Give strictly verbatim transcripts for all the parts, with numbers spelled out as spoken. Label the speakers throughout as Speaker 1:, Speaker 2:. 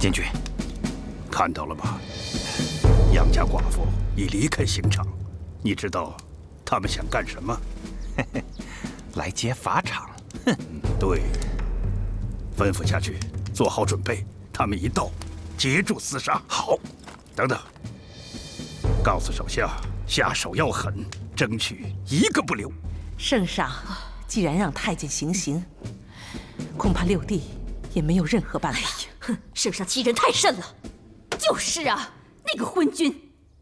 Speaker 1: 监军，
Speaker 2: 看到了吗？杨家寡妇已离开刑场，你知道他们想干什么？
Speaker 1: 嘿嘿，来劫法场。
Speaker 2: 哼，对，吩咐下去，做好准备。他们一到，截住厮杀。好，等等，告诉手下下手要狠，争取一个不留。
Speaker 3: 圣上，既然让太监行刑，恐怕六弟也没有任何办法。
Speaker 4: 哎呀，哼，圣上欺人太甚了。就是啊，那个昏君。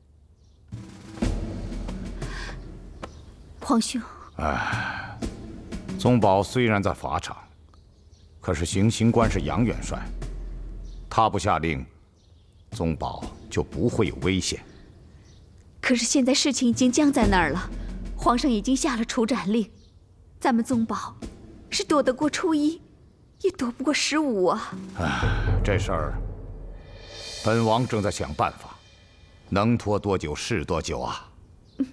Speaker 4: 皇兄。
Speaker 5: 哎，宗保虽然在法场，可是行刑官是杨元帅，他不下令，宗保就不会有危险。
Speaker 6: 可是现在事情已经僵在那儿了，皇上已经下了处斩令，咱们宗保是躲得过初一，也躲不过十五啊！
Speaker 5: 哎，这事儿，本王正在想办法，能拖多久是多久啊！
Speaker 4: 嗯、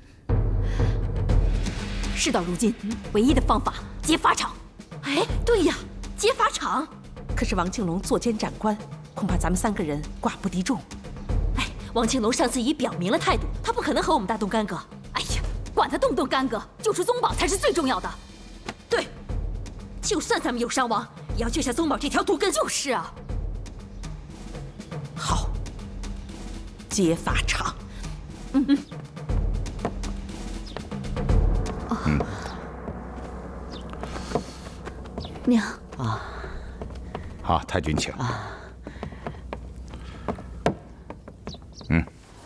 Speaker 4: 事到如今，唯一的方法劫法场。哎，对呀，劫法场。
Speaker 3: 可是王庆龙作奸斩官，恐怕咱们三个人寡不敌众。
Speaker 4: 哎，王庆龙上次已表明了态度，他不可能和我们大动干戈。哎呀，管他动不动干戈，救出宗保才是最重要的。对，就算咱们有伤亡，也要救下宗保这条毒根。就是啊。
Speaker 3: 好，劫法场。
Speaker 4: 嗯嗯。
Speaker 6: 哦。嗯、娘
Speaker 5: 啊。好，太君请。啊。嗯。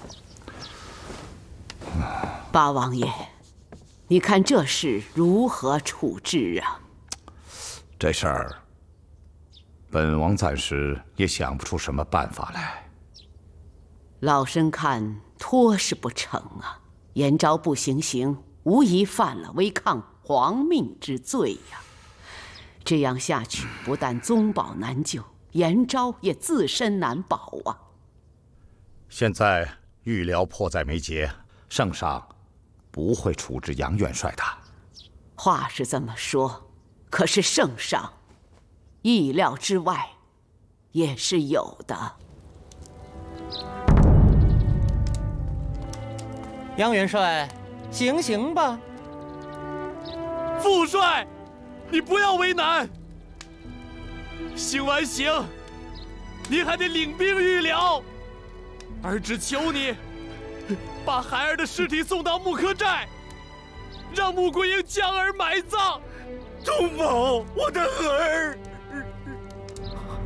Speaker 7: 八王爷，你看这事如何处置啊？
Speaker 5: 这事儿，本王暂时也想不出什么办法来。
Speaker 7: 老身看拖是不成啊！延昭不行刑，无疑犯了违抗皇命之罪呀。这样下去，不但宗保难救，延昭也自身难保啊。
Speaker 5: 现在预料迫在眉睫，圣上不会处置杨元帅的。
Speaker 7: 话是这么说，可是圣上意料之外也是有的。
Speaker 8: 杨元帅，行刑吧。
Speaker 9: 父帅，你不要为难。行完刑，你还得领兵预疗。儿只求你，把孩儿的尸体送到木柯寨，让穆桂英将儿埋葬。
Speaker 10: 宗保，我的儿。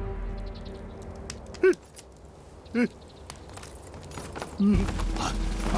Speaker 2: 嗯，啊啊